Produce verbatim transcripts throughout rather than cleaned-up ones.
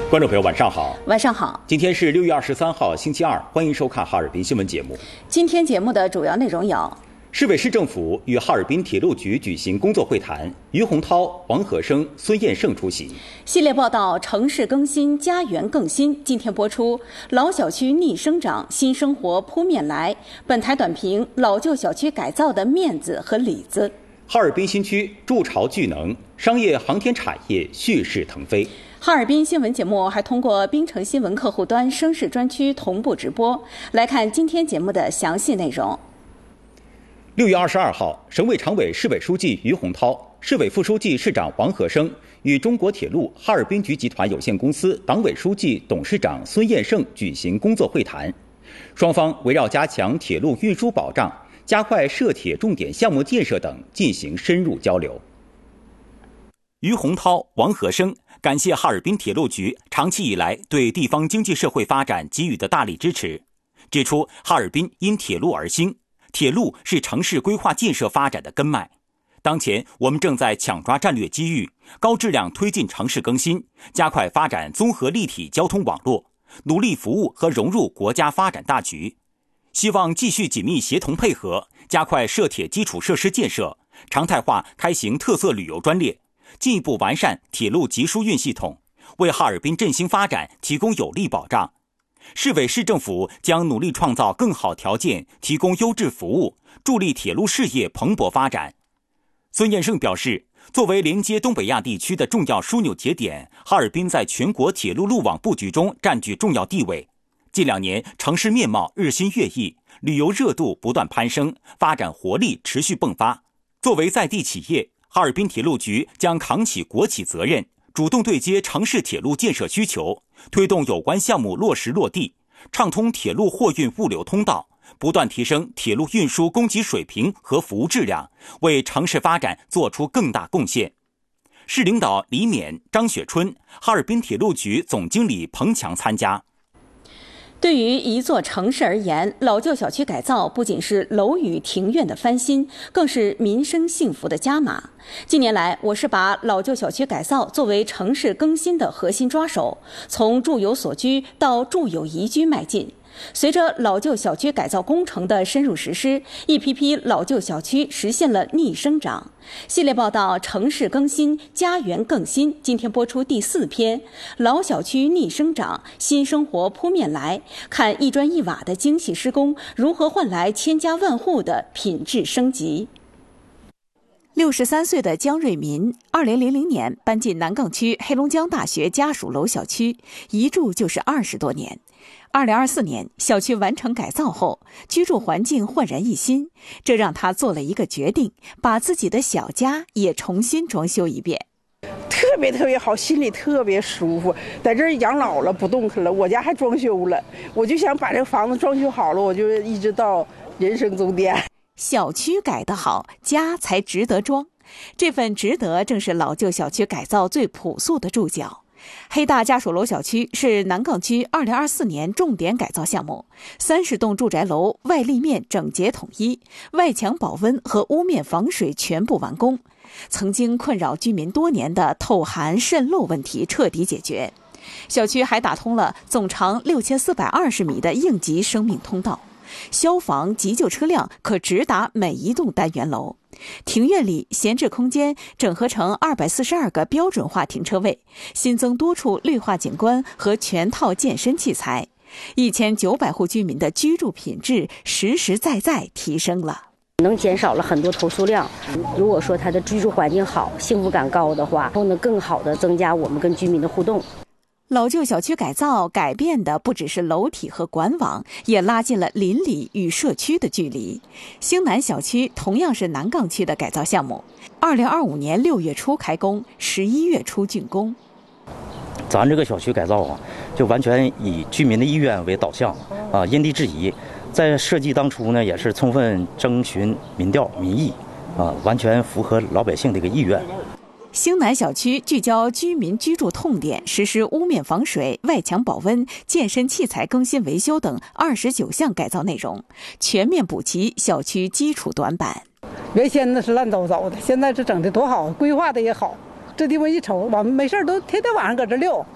观众朋友，晚上好。 晚上好。 今天是六月二十三号，星期二，欢迎收看哈尔滨新闻节目。 今天节目的主要内容有： 市委市政府与哈尔滨铁路局举行工作会谈，于洪涛、王和生、孙彦胜出席。 系列报道《城市更新，家园更新》今天播出。老小区逆生长，新生活扑面来。本台短评：老旧小区改造的面子和里子。 哈尔滨新区筑巢聚能，商业航天产业蓄势腾飞。 哈尔滨新闻节目还通过滨城新闻客户端声势专区同步直播。来看今天节目的详细内容。 六月二十二号，省委常委、市委书记于洪涛、市委副书记、市长王和生与中国铁路哈尔滨局集团有限公司党委书记、董事长孙彦胜举行工作会谈，双方围绕加强铁路运输保障、加快涉铁重点项目建设等进行深入交流。于洪涛、王和生感谢哈尔滨铁路局长期以来对地方经济社会发展给予的大力支持，指出哈尔滨因铁路而兴，铁路是城市规划建设发展的根脉。当前我们正在抢抓战略机遇，高质量推进城市更新，加快发展综合立体交通网络，努力服务和融入国家发展大局。希望继续紧密协同配合，加快涉铁基础设施建设，常态化开行特色旅游专列，进一步完善铁路集疏运系统，为哈尔滨振兴发展提供有力保障。市委市政府将努力创造更好条件，提供优质服务，助力铁路事业蓬勃发展。孙彦胜表示，作为连接东北亚地区的重要枢纽节点，哈尔滨在全国铁路路网布局中占据重要地位。近两年，城市面貌日新月异，旅游热度不断攀升，发展活力持续迸发。作为在地企业，哈尔滨铁路局将扛起国企责任，主动对接城市铁路建设需求，推动有关项目落实落地，畅通铁路货运物流通道，不断提升铁路运输供给水平和服务质量，为城市发展做出更大贡献。市领导李勉、张雪春，哈尔滨铁路局总经理彭强参加。 对于一座城市而言，老旧小区改造不仅是楼宇庭院的翻新，更是民生幸福的加码。近年来，我市把老旧小区改造作为城市更新的核心抓手，从住有所居到住有宜居迈进。随着老旧小区改造工程的深入实施，一批批老旧小区实现了逆生长。系列报道《城市更新，家园更新》今天播出第四篇：老小区逆生长，新生活扑面来。看一砖一瓦的精细施工，如何换来千家万户的品质升级。六十三岁的江瑞民，二零零零年搬进南岗区黑龙江大学家属楼小区，一住就是二十多年。二零二四年，小区完成改造后，居住环境焕然一新，这让他做了一个决定，把自己的小家也重新装修一遍。 特别特别好，心里特别舒服，在这儿养老了，不动弹了，我家还装修了，我就想把这个房子装修好了，我就一直到人生终点。 小区改得好，家才值得装。这份值得正是老旧小区改造最朴素的注脚。黑大家属楼小区是南岗区二零二四年重点改造项目，三十栋住宅楼外立面整洁统一，外墙保温和屋面防水全部完工。曾经困扰居民多年的透寒渗漏问题彻底解决。小区还打通了总长六千四百二十米的应急生命通道，消防急救车辆可直达每一栋单元楼。庭院里闲置空间整合成二百四十二个标准化停车位，新增多处绿化景观和全套健身器材，一千九百户居民的居住品质实实在在提升了， 能减少了很多投诉量。如果说他的居住环境好，幸福感高的话，然后呢更好的增加我们跟居民的互动。 老旧小区改造改变的不只是楼体和管网，也拉近了邻里与社区的距离。兴南小区同样是南岗区的改造项目，二零二五年六月初开工，十一月初竣工。 咱这个小区改造啊，就完全以居民的意愿为导向啊，因地制宜。在设计当初呢，也是充分征询民调民意啊，完全符合老百姓的一个意愿。 兴南小区聚焦居民居住痛点，实施屋面防水、外墙保温、健身器材更新维修等二十九项改造内容，全面补齐小区基础短板。 原先那是烂糟糟的，现在这整的多好，规划的也好。这地方一瞅，我们没事都天天晚上搁这溜，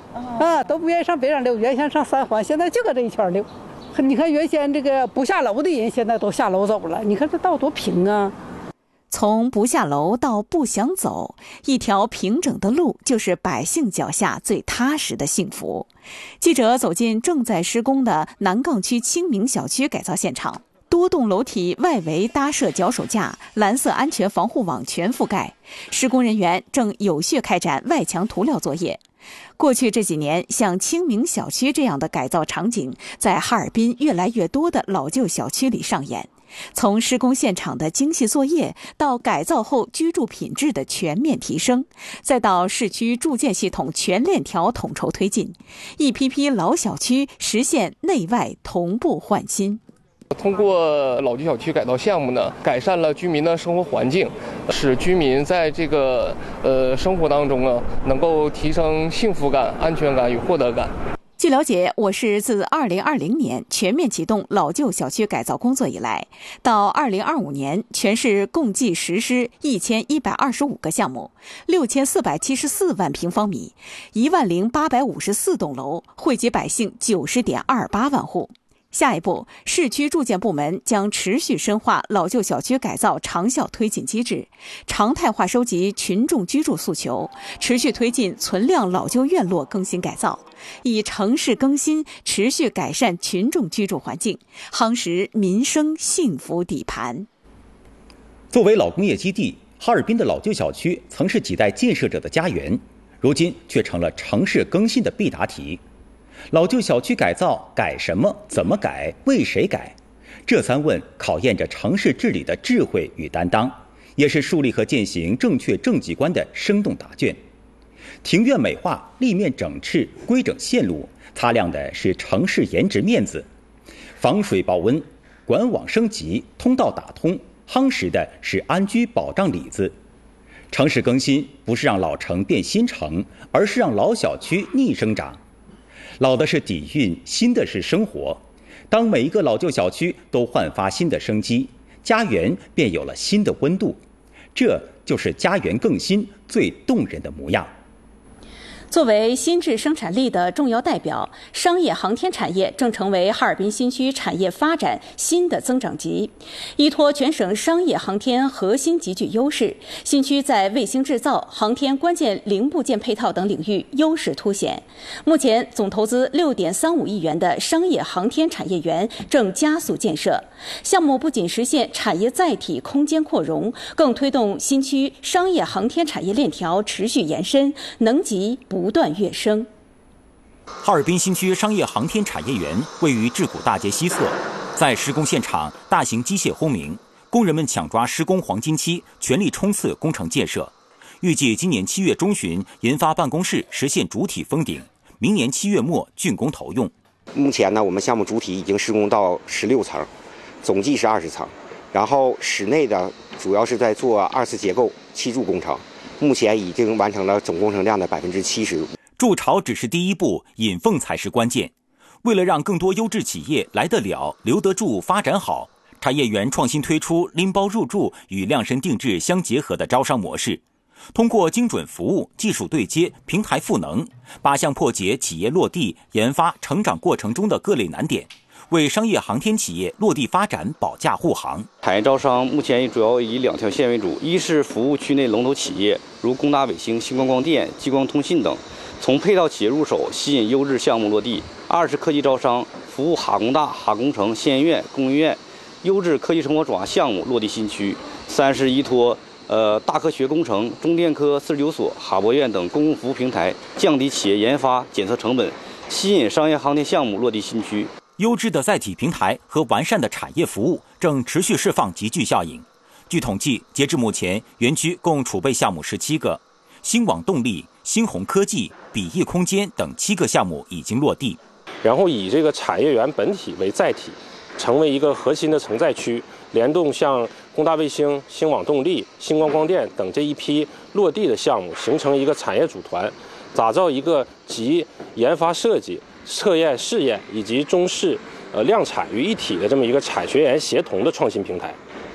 啊，都不愿意上北上溜，原先上三环，现在就搁这一圈溜。你看原先这个不下楼的人，现在都下楼走了。你看这道多平啊！ 从不下楼到不想走，一条平整的路就是百姓脚下最踏实的幸福。记者走进正在施工的南岗区清明小区改造现场，多栋楼体外围搭设脚手架，蓝色安全防护网全覆盖，施工人员正有序开展外墙涂料作业。过去这几年，像清明小区这样的改造场景，在哈尔滨越来越多的老旧小区里上演。从施工现场的精细作业，到改造后居住品质的全面提升，再到市区住建系统全链条统筹推进，一批批老小区实现内外同步换新。 通过老旧小区改造项目呢，改善了居民的生活环境，使居民在这个呃生活当中呢，能够提升幸福感、安全感与获得感。 据了解，我市自二零二零年全面启动老旧小区改造工作以来，到二零二五年，全市共计实施一千一百二十五个项目，六千四百七十四万平方米，一万零八百五十四栋楼，惠及百姓九十点二八万户。下一步，市区住建部门将持续深化老旧小区改造长效推进机制，常态化收集群众居住诉求，持续推进存量老旧院落更新改造，以城市更新持续改善群众居住环境，夯实民生幸福底盘。 作为老工业基地，哈尔滨的老旧小区曾是几代建设者的家园，如今却成了城市更新的必答题。老旧小区改造改什么？怎么改？为谁改？这三问考验着城市治理的智慧与担当，也是树立和践行正确政绩观的生动答卷。庭院美化、立面整饬、规整线路，擦亮的是城市颜值面子；防水保温、管网升级、通道打通，夯实的是安居保障里子。城市更新不是让老城变新城，而是让老小区逆生长。老的是底蕴，新的是生活。当每一个老旧小区都焕发新的生机，家园便有了新的温度。这就是家园更新最动人的模样。 作为新质生产力的重要代表，商业航天产业正成为哈尔滨新区产业发展新的增长极。依托全省商业航天核心极具优势，新区在卫星制造、航天关键零部件配套等领域优势凸显。目前，总投资六点三五亿元的商业航天产业园正加速建设。项目不仅实现产业载体空间扩容，更推动新区商业航天产业链条持续延伸，能级不断跃升。 哈尔滨新区商业航天产业园位于智谷大街西侧，在施工现场，大型机械轰鸣，工人们抢抓施工黄金期，全力冲刺工程建设。预计今年七月中旬，研发办公室实现主体封顶，明年七月末竣工投用。 目前呢，我们项目主体已经施工到十六层，总计是二十层。然后室内的主要是在做二次结构砌筑工程，目前已经完成了总工程量的百分之七十。 筑巢只是第一步，引凤才是关键。为了让更多优质企业来得了、留得住、发展好，产业园创新推出拎包入驻与量身定制相结合的招商模式，通过精准服务、技术对接、平台赋能，八项破解企业落地、研发、成长过程中的各类难点，为商业航天企业落地发展保驾护航。 产业招商目前主要以两条线为主，一是服务区内龙头企业，如工大卫星、星光光电、激光通信等，从配套企业入手，吸引优质项目落地；二是科技招商，服务哈工大、哈工程、县研院、工研院优质科技生活转化项目落地新区；三是依托呃大科学工程、中电科四十九所、哈博院等公共服务平台，降低企业研发检测成本，吸引商业航天项目落地新区。 优质的载体平台和完善的产业服务正持续释放极具效应。据统计，截至目前，园区共储备项目十七个，新网动力、新鸿科技、比翼空间等七个项目已经落地。 然后以这个产业园本体为载体，成为一个核心的承载区，联动像工大卫星、新网动力、星光光电等这一批落地的项目，形成一个产业组团，打造一个集研发设计、测验试验以及中试、呃量产于一体的这么一个产学研协同的创新平台。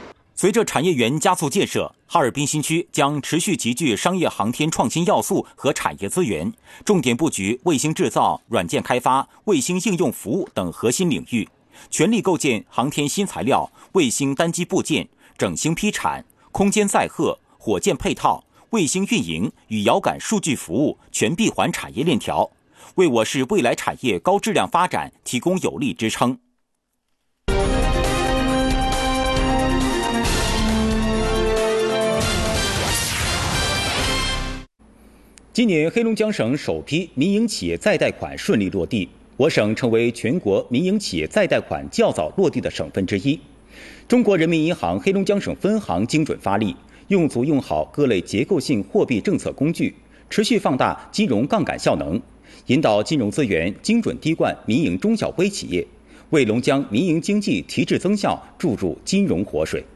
随着产业园加速建设，哈尔滨新区将持续集聚商业航天创新要素和产业资源，重点布局卫星制造、软件开发、卫星应用服务等核心领域，全力构建航天新材料、卫星单机部件、整星批产、空间载荷、火箭配套、卫星运营与遥感数据服务全闭环产业链条，为我市未来产业高质量发展提供有力支撑。今年黑龙江省首批民营企业再贷款顺利落地，我省成为全国民营企业再贷款较早落地的省份之一。中国人民银行黑龙江省分行精准发力，用足用好各类结构性货币政策工具，持续放大金融杠杆效能，引导金融资源精准滴灌民营中小微企业，为龙江民营经济提质增效注入金融活水。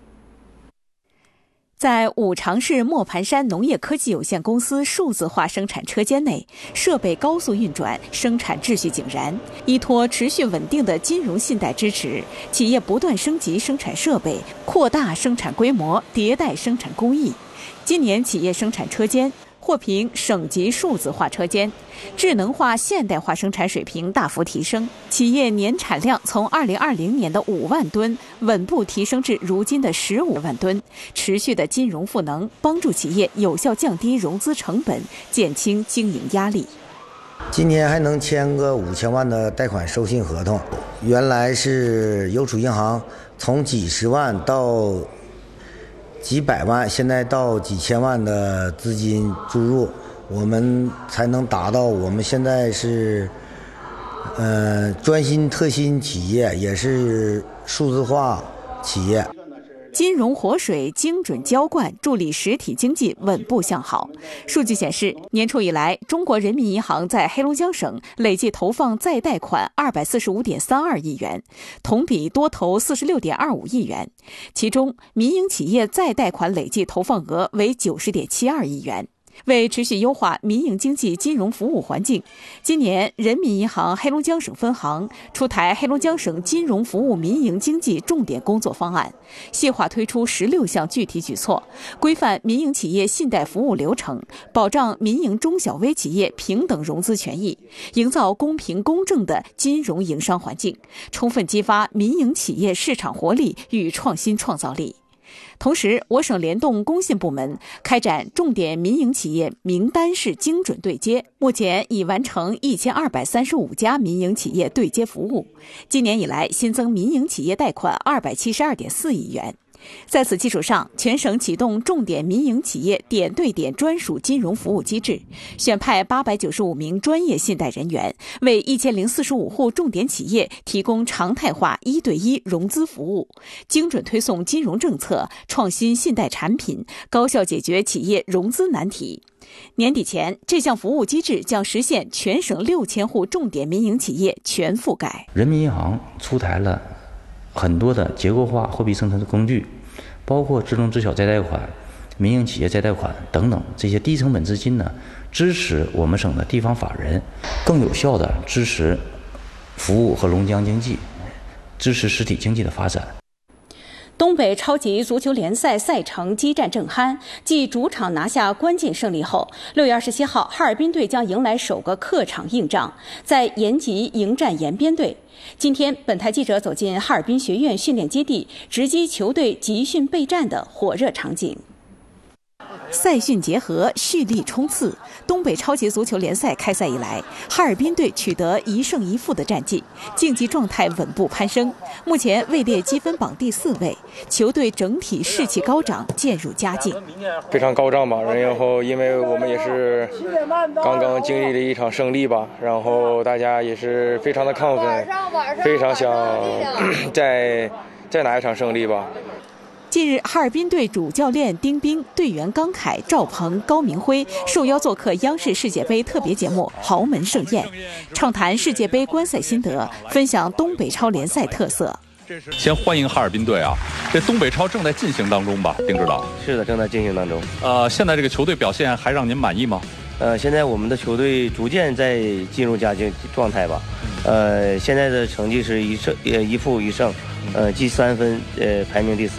在五常市磨盘山农业科技有限公司数字化生产车间内，设备高速运转，生产秩序井然。依托持续稳定的金融信贷支持，企业不断升级生产设备，扩大生产规模，迭代生产工艺。今年企业生产车间获评省级数字化车间，智能化现代化生产水平大幅提升，企业年产量从二零二零年的五万吨稳步提升至如今的十五万吨。持续的金融赋能，帮助企业有效降低融资成本，减轻经营压力。 今年还能签个五千万的贷款授信合同，原来是邮储银行从几十万到几百万，现在到几千万的资金注入，我们才能达到我们现在是呃专心特新企业，也是数字化企业。 金融活水精准浇灌，助力实体经济稳步向好。数据显示，年初以来，中国人民银行在黑龙江省累计投放再贷款二百四十五点三二亿元，同比多投四十六点二五亿元。其中，民营企业再贷款累计投放额为九十点七二亿元。为持续优化民营经济金融服务环境，今年人民银行黑龙江省分行出台黑龙江省金融服务民营经济重点工作方案，细化推出十六项具体举措，规范民营企业信贷服务流程，保障民营中小微企业平等融资权益，营造公平公正的金融营商环境，充分激发民营企业市场活力与创新创造力。同时，我省联动工信部门开展重点民营企业名单式精准对接，目前已完成一千二百三十五家民营企业对接服务。今年以来，新增民营企业贷款二百七十二点四亿元。在此基础上，全省启动重点民营企业点对点专属金融服务机制，选派八百九十五名专业信贷人员，为一千零四十五户重点企业提供常态化一对一融资服务，精准推送金融政策、创新信贷产品，高效解决企业融资难题。年底前，这项服务机制将实现全省六千户重点民营企业全覆盖。 人民银行出台了很多的结构化货币生成的工具，包括智能知晓再贷款、民营企业再贷款等等，这些低成本资金呢，支持我们省的地方法人更有效地支持服务和龙江经济，支持实体经济的发展。 东北超级足球联赛赛程激战正酣，继主场拿下关键胜利后，六月二十七号，哈尔滨队将迎来首个客场硬仗，在延吉迎战延边队。今天，本台记者走进哈尔滨学院训练基地，直击球队集训备战的火热场景。赛训结合，蓄力冲刺。东北超级足球联赛开赛以来，哈尔滨队取得一胜一负的战绩，竞技状态稳步攀升，目前位列积分榜第四位。球队整体士气高涨，渐入佳境。 非常高涨吧，然后因为我们也是刚刚经历了一场胜利吧，然后大家也是非常的亢奋，非常想再再拿一场胜利吧。 近日，哈尔滨队主教练丁冰、队员刚凯、赵鹏、高明辉受邀做客央视世界杯特别节目《豪门盛宴》，畅谈世界杯观赛心得，分享东北超联赛特色。 先欢迎哈尔滨队啊！这东北超正在进行当中吧，丁指导？ 是的，正在进行当中。 呃，现在这个球队表现还让您满意吗？ 呃，现在我们的球队逐渐在进入佳境状态吧。呃，现在的成绩是一胜呃一负一胜，呃，积三分，呃，排名第四。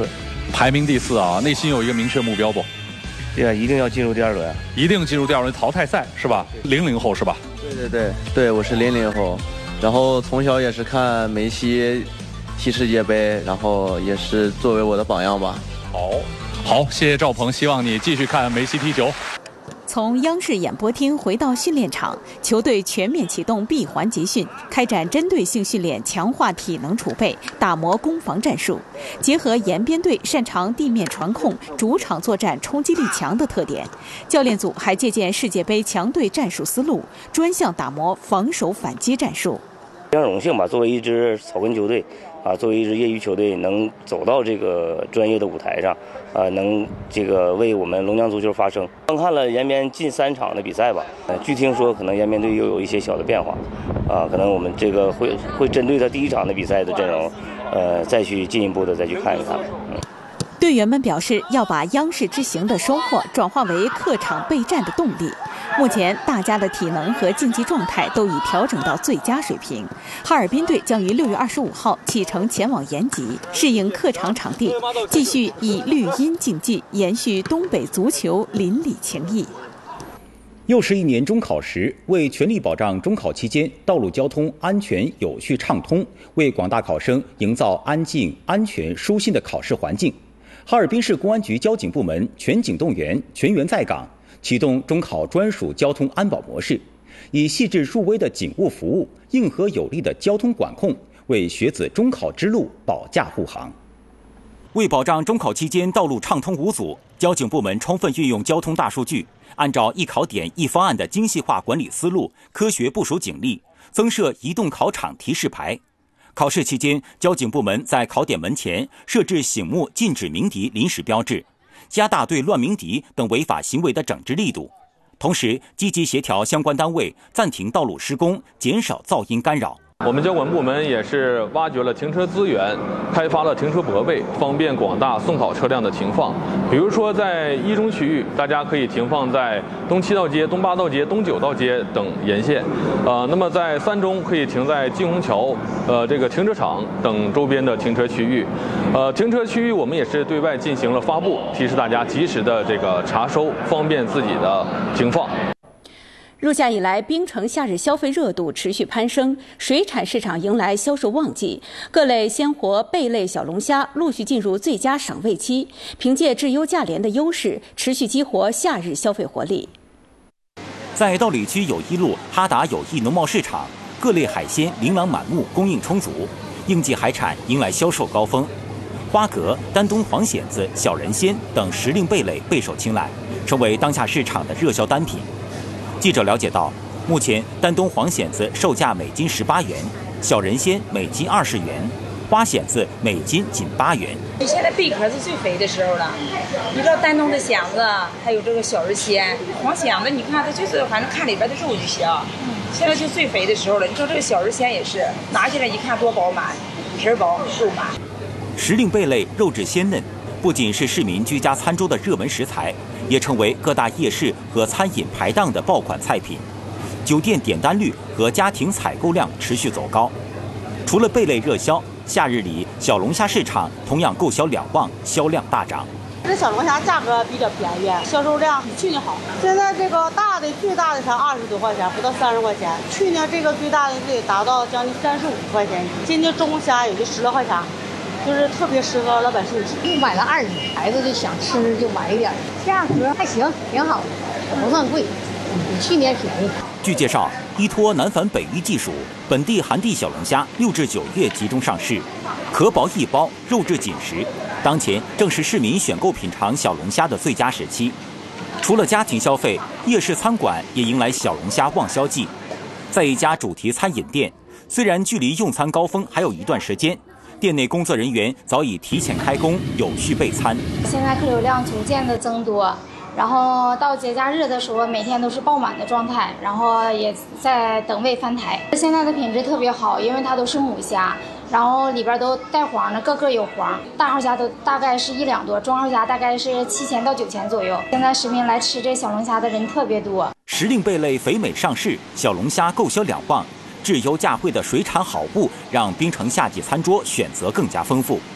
排名第四啊，内心有一个明确目标不？ 对啊，一定要进入第二轮， 一定进入第二轮淘汰赛是吧？零零后是吧？ 对对对对，我是零零后，然后从小也是看梅西踢世界杯，然后也是作为我的榜样吧。 好，好，谢谢赵鹏，希望你继续看梅西踢球。 从央视演播厅回到训练场，球队全面启动闭环集训，开展针对性训练，强化体能储备，打磨攻防战术。结合延边队擅长地面传控、主场作战冲击力强的特点，教练组还借鉴世界杯强队战术思路，专项打磨防守反击战术。 非常荣幸吧，作为一支草根球队啊，作为一支业余球队，能走到这个专业的舞台上，啊，能这个为我们龙江足球发声。刚看了延边近三场的比赛吧，呃，据听说可能延边队又有一些小的变化，啊，可能我们这个会会针对他第一场的比赛的阵容，呃，再去进一步的再去看一看。嗯。 队员们表示要把央视之行的收获转化为客场备战的动力。目前大家的体能和竞技状态都已调整到最佳水平。哈尔滨队将于六月二十五号启程前往延吉，适应客场场地，继续以绿茵竞技延续东北足球邻里情谊。 又是一年中考时，为全力保障中考期间道路交通安全有序畅通，为广大考生营造安静、安全、舒心的考试环境，哈尔滨市公安局交警部门全警动员、全员在岗，启动中考专属交通安保模式，以细致入微的警务服务、硬核有力的交通管控，为学子中考之路保驾护航。为保障中考期间道路畅通无阻，交警部门充分运用交通大数据，按照一考点一方案的精细化管理思路，科学部署警力，增设移动考场提示牌。考试期间，交警部门在考点门前设置醒目禁止鸣笛临时标志，加大对乱鸣笛等违法行为的整治力度，同时积极协调相关单位暂停道路施工，减少噪音干扰。 我们交管部门也是挖掘了停车资源，开发了停车泊位，方便广大送考车辆的停放。比如说在一中区域，大家可以停放在东七道街、东八道街、东九道街等沿线。呃，那么在三中可以停在金虹桥、呃这个停车场等周边的停车区域。呃，停车区域我们也是对外进行了发布，提示大家及时的这个查收，方便自己的停放。 入夏以来，冰城夏日消费热度持续攀升，水产市场迎来销售旺季，各类鲜活贝类小龙虾陆续进入最佳赏味期，凭借质优价廉的优势，持续激活夏日消费活力。 在道里区友谊路哈达友谊农贸市场，各类海鲜琳琅满目，供应充足，应季海产迎来销售高峰。花蛤、丹东黄蚬子、小人鲜等时令贝类备受青睐，成为当下市场的热销单品。记者了解到，目前丹东黄蚬子售价每斤十八元，小人鲜每斤二十元，花蚬子每斤仅八元。 现在贝壳是最肥的时候了，你知道丹东的蚬子，还有这个小人鲜、黄蚬子，你看它就是反正看里边的肉就行。现在就最肥的时候了，你说这个小人鲜也是，拿起来一看多饱满，皮薄肉满。 时令贝类肉质鲜嫩，不仅是市民居家餐桌的热门食材，也成为各大夜市和餐饮排档的爆款菜品。酒店点单率和家庭采购量持续走高。除了贝类热销，夏日里小龙虾市场同样购销两旺，销量大涨。 这小龙虾价格比较便宜，销售量比去年好。现在这个大的最大的才二十多块钱，不到三十块钱。去年这个最大的得达到将近三十五块钱，今年中虾也就十来块钱。就是特别适合老百姓吃。 买了二斤，孩子就想吃就买一点，价格还行，挺好的，不算贵，比去年便宜。 据介绍，依托南返北育技术，本地寒地小龙虾六至九月集中上市，壳薄易剥，肉质紧实。当前正是市民选购品尝小龙虾的最佳时期。除了家庭消费，夜市餐馆也迎来小龙虾旺销季。在一家主题餐饮店，虽然距离用餐高峰还有一段时间，店内工作人员早已提前开工，有序备餐。 现在客流量逐渐的增多，然后到节假日的时候，每天都是爆满的状态，然后也在等位翻台。现在的品质特别好，因为它都是母虾，然后里边都带黄的，个个有黄。大号虾都大概是一两多，中号虾大概是七千到九千左右。现在市民来吃这小龙虾的人特别多。 时令贝类肥美上市，小龙虾购销两旺。质优价惠的水产好物让冰城夏季餐桌选择更加丰富。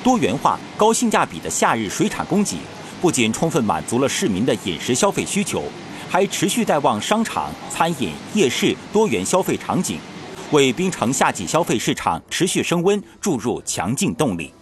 多元化、高性价比的夏日水产供给，不仅充分满足了市民的饮食消费需求，还持续带旺商场、餐饮、夜市多元消费场景，为槟城夏季消费市场持续升温注入强劲动力。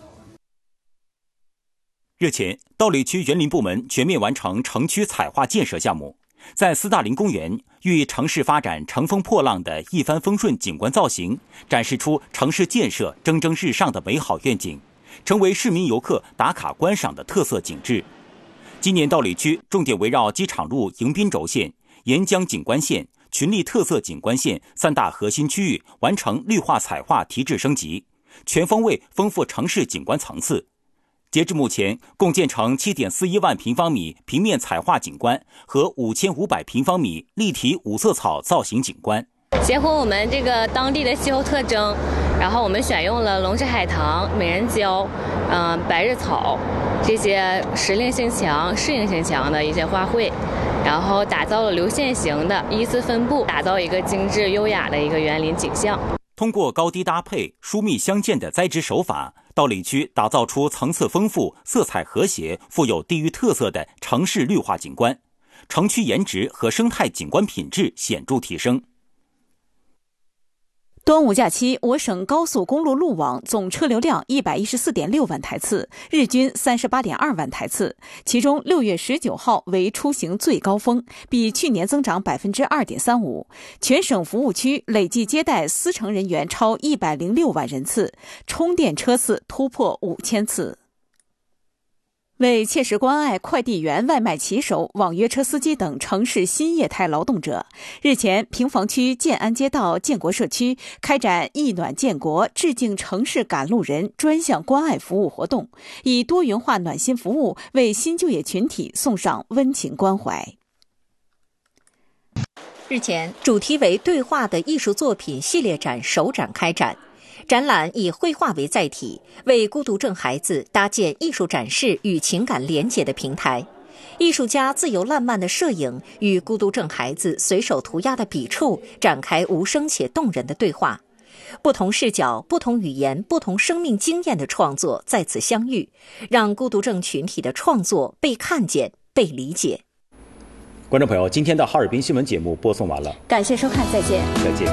日前，道里区园林部门全面完成城区彩画建设项目，在斯大林公园寓城市发展乘风破浪的一帆风顺景观造型，展示出城市建设蒸蒸日上的美好愿景，成为市民游客打卡观赏的特色景致。今年道里区重点围绕机场路迎宾轴线、沿江景观线、群力特色景观线三大核心区域完成绿化彩画提质升级，全方位丰富城市景观层次。截至目前，共建成 七点四一万平方米平面彩画景观和五千五百平方米立体五色草造型景观。 结合我们这个当地的气候特征，然后我们选用了龙氏海棠、美人蕉、嗯、呃、白日草这些时令性强、适应性强的一些花卉，然后打造了流线型的依次分布，打造一个精致优雅的一个园林景象。 通过高低搭配、疏密相间的栽植手法，道里区打造出层次丰富、色彩和谐、富有地域特色的城市绿化景观，城区颜值和生态景观品质显著提升。 端午假期，我省高速公路路网总车流量一百一十四点六万台次，日均三十八点二万台次。其中，六月十九号为出行最高峰，比去年增长百分之二点三五。全省服务区累计接待司乘人员超一百零六万人次，充电车次突破五千次。为切实关爱快递员、外卖骑手、网约车司机等城市新业态劳动者，日前，平房区建安街道建国社区开展“一暖建国，致敬城市赶路人”专项关爱服务活动，以多元化暖心服务为新就业群体送上温情关怀。 日前，主题为对话的艺术作品系列展首展开展。展览以绘画为载体，为孤独症孩子搭建艺术展示与情感连结的平台。艺术家自由烂漫的摄影与孤独症孩子随手涂鸦的笔触展开无声且动人的对话。不同视角、不同语言、不同生命经验的创作在此相遇，让孤独症群体的创作被看见、被理解。 观众朋友，今天的哈尔滨新闻节目播送完了， 感谢收看，再见。 再见。